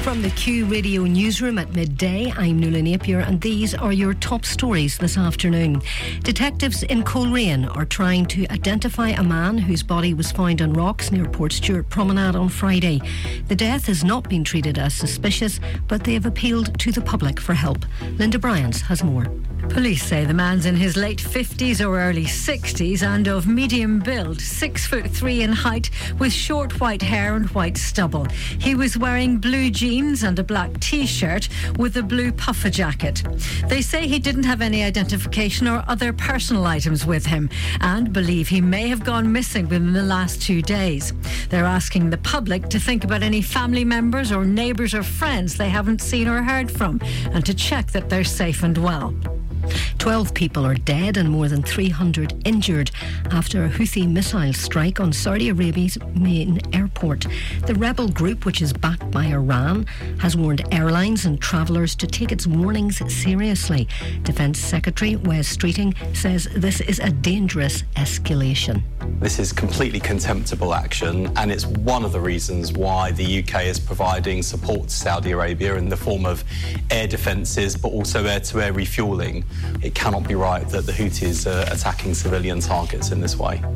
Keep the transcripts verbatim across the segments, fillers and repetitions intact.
From the Q Radio newsroom at midday, I'm Nuala Napier, and these are your top stories this afternoon. Detectives in Coleraine are trying to identify a man whose body was found on rocks near Portstewart Promenade on Friday. The death has not been treated as suspicious, but they have appealed to the public for help. Linda Bryans has more. Police say the man's in his late fifties or early sixties and of medium build, six foot three in height, with short white hair and white stubble. He was wearing blue jeans and a black t-shirt with a blue puffer jacket. They say he didn't have any identification or other personal items with him and believe he may have gone missing within the last two days. They're asking the public to think about any family members or neighbours or friends they haven't seen or heard from and to check that they're safe and well. Twelve people are dead and more than three hundred injured after a Houthi missile strike on Saudi Arabia's main airport. The rebel group, which is backed by Iran, has warned airlines and travellers to take its warnings seriously. Defence Secretary Wes Streeting says this is a dangerous escalation. This is completely contemptible action, and it's one of the reasons why the U K is providing support to Saudi Arabia in the form of air defences, but also air-to-air refuelling. It cannot be right that the Houthis are attacking civilian targets in this way.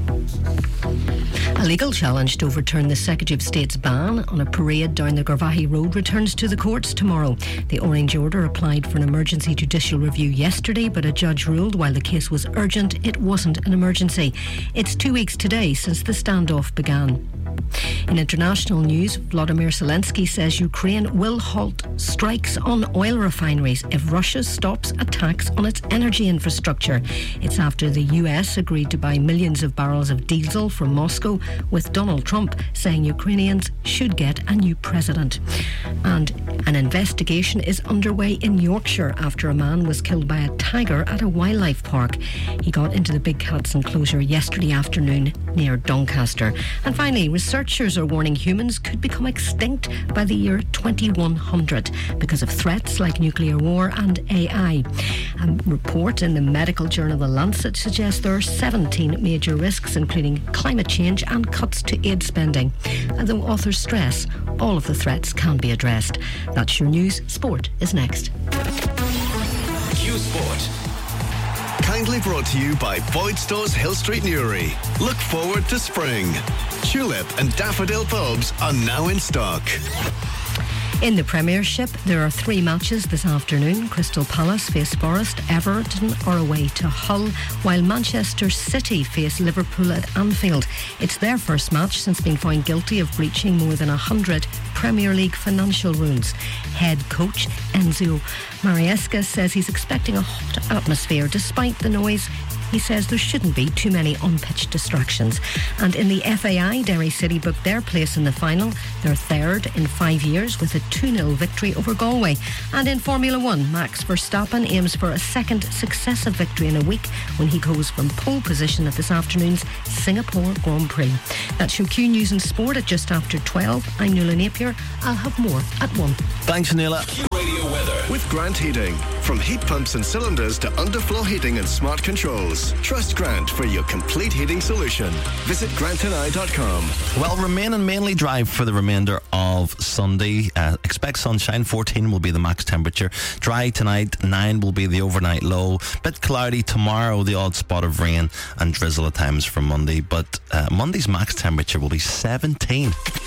A legal challenge to overturn the Secretary of State's ban on a parade down the Garvaghey Road returns to the courts tomorrow. The Orange Order applied for an emergency judicial review yesterday, but a judge ruled while the case was urgent, it wasn't an emergency. It's two weeks today since the standoff began. In international news, Volodymyr Zelensky says Ukraine will halt strikes on oil refineries if Russia stops attacks on its energy infrastructure. It's after the U S agreed to buy millions of barrels of diesel from Moscow, with Donald Trump saying Ukrainians should get a new president. And an investigation is underway in Yorkshire after a man was killed by a tiger at a wildlife park. He got into the Big Cats enclosure yesterday afternoon near Doncaster. And finally, researchers are warning humans could become extinct by the year twenty-one hundred because of threats like nuclear war and A I. A report in the medical journal The Lancet suggests there are seventeen major risks, including climate change and cuts to aid spending. And though authors stress, all of the threats can be addressed. That's your news. Sport is next. Q Sport. Kindly brought to you by Boyd Stores Hill Street Newry. Look forward to spring. Tulip and Daffodil bulbs are now in stock. In the Premiership, there are three matches this afternoon. Crystal Palace face Forest, Everton are away to Hull, while Manchester City face Liverpool at Anfield. It's their first match since being found guilty of breaching more than one hundred Premier League financial rules. Head coach Enzo Maresca says he's expecting a hot atmosphere despite the noise. He says there shouldn't be too many on-pitch distractions. And in the F A I, Derry City booked their place in the final. They're third in five years with a two nil victory over Galway. And in Formula One, Max Verstappen aims for a second successive victory in a week when he goes from pole position at this afternoon's Singapore Grand Prix. That's your Q News and Sport at just after twelve. I'm Nuala Napier. I'll have more at one. Thanks, Nuala. Radio weather with Grant Heating. From heat pumps and cylinders to underfloor heating and smart controls. Trust Grant for your complete heating solution. Visit grant and I dot com. Well, remaining mainly dry for the remainder of Sunday. Uh, expect sunshine. fourteen will be the max temperature. Dry tonight. nine will be the overnight low. Bit cloudy tomorrow. The odd spot of rain and drizzle at times for Monday. But uh, Monday's max temperature will be seventeen.